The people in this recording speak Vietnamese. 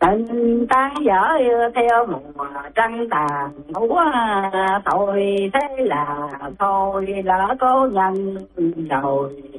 Tình tan dở theo mùa trăng tàn úa, thôi thế là thôi lỡ có nhân rồi.